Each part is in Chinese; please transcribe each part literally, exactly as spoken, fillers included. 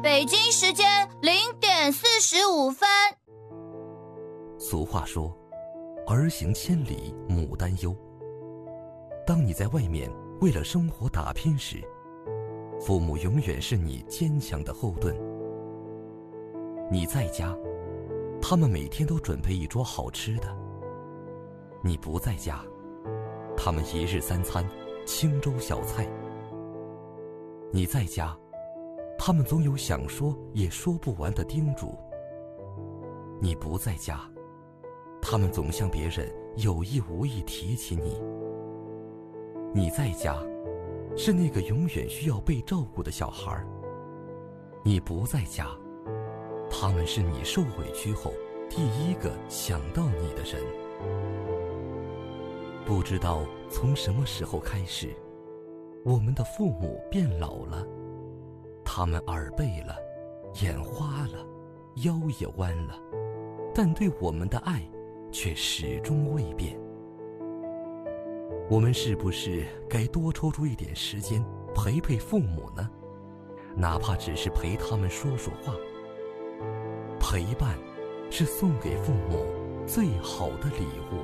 北京时间零点四十五分。 俗话说，儿行千里母担忧。当你在外面为了生活打拼时，父母永远是你坚强的后盾。你在家，他们每天都准备一桌好吃的；你不在家，他们一日三餐清粥小菜。你在家，他们总有想说也说不完的叮嘱；你不在家，他们总向别人有意无意提起你。你在家，是那个永远需要被照顾的小孩；你不在家，他们是你受委屈后第一个想到你的人。不知道从什么时候开始，我们的父母变老了，他们耳背了，眼花了，腰也弯了，但对我们的爱却始终未变。我们是不是该多抽出一点时间陪陪父母呢？哪怕只是陪他们说说话。陪伴是送给父母最好的礼物。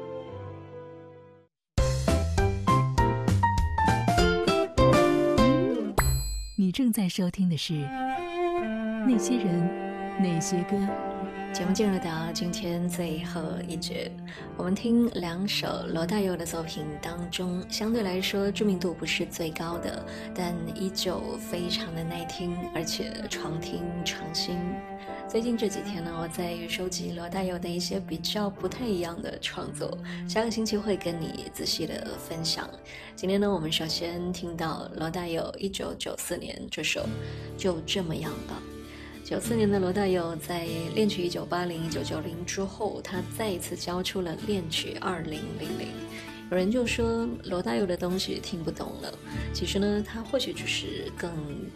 你正在收听的是那些人，那些歌。 节目进入到今天最后一节，我们听两首罗大佑的作品当中，相对来说知名度不是最高的，但依旧非常的耐听，而且常听常新。最近这几天呢，我在收集罗大佑的一些比较不太一样的创作，下个星期会跟你仔细的分享。今天呢，我们首先听到罗大佑一九九四年这首《就这么样吧》。九四年的罗大佑在恋曲一九八零、一九九零之后，他再一次交出了恋曲二零零零。有人就说罗大佑的东西听不懂了，其实呢，他或许只是更